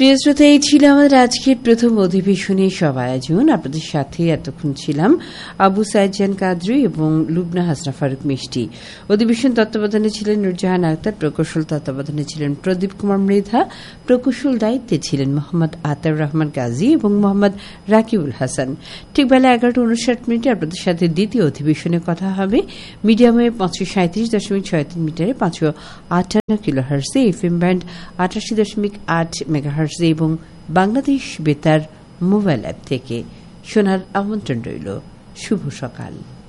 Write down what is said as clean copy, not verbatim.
প্রিয় শ্রোতা, এই ছিল আমাদের আজকের প্রথম অধিবেশনের সব আয়োজন। আপনাদের সাথে এতক্ষণ ছিলাম আবু সাইদ জান কাদরি এবং লুবনা হাসনা ফারুক মিষ্টি। অধিবেশন তত্ত্বাবধানে ছিলেন নুরজাহান আক্তার, প্রকৌশল তত্ত্বাবধানে ছিলেন প্রদীপ কুমার মৃধা, প্রকৌশল দায়িত্বে ছিলেন মোহাম্মদ আতাউর রহমান গাজী এবং মোহাম্মদ রাকিবুল হাসান। ঠিক বেলা 11:59 আপনাদের সাথে দ্বিতীয় অধিবেশনে কথা হবে মিডিয়ামে 537.63 মিটারে 558 কিলোহার্টজে, এফএম ব্যান্ড 88.8 মেগাহার্টজে এবং বাংলাদেশ বেতার মোবাইল অ্যাপ থেকে শোনার আমন্ত্রণ রইল। শুভ সকাল।